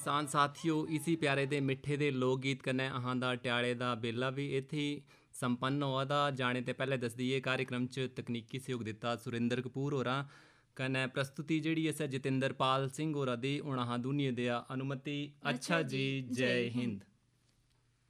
किसान साथियों, इसी प्यारे दे मिठे दे लोक गीत कन्नै अहां दा ट्याले दा बेला भी इत्थे ही संपन्न होआ दा। जाने ते पैह्ले दस दइए कार्यक्रम च तकनीकी सहयोग दित्ता सुरेंद्र कपूर होरां कन्नै प्रस्तुति जेह्ड़ी असें जितेंद्र पाल सिंह होरा दी। हुण अहां दुनिया देआ अनुमति। अच्छा जी, जय हिंद।